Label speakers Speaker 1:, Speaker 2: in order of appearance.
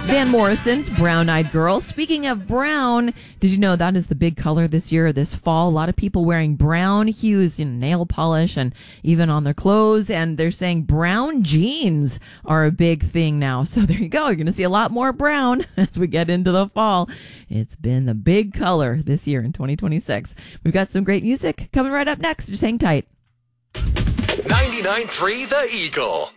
Speaker 1: Van Morrison's Brown Eyed Girl. Speaking of brown, did you know that is the big color this year, this fall? A lot of people wearing brown hues in nail polish and even on their clothes. And they're saying brown jeans are a big thing now. So there you go. You're going to see a lot more brown as we get into the fall. It's been the big color this year in 2026. We've got some great music coming right up next. Just hang tight.
Speaker 2: 99.3 The Eagle.